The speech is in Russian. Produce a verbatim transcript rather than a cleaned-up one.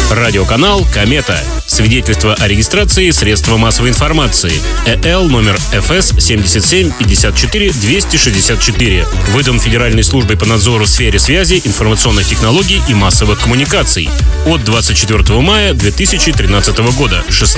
Радиоканал «Комета». Свидетельство о регистрации средства массовой информации. ЭЛ номер эф эс семьдесят семь пятьдесят четыре двести шестьдесят четыре. Выдан Федеральной службой по надзору в сфере связи, информационных технологий и массовых коммуникаций от двадцать четвёртого мая две тысячи тринадцатого года.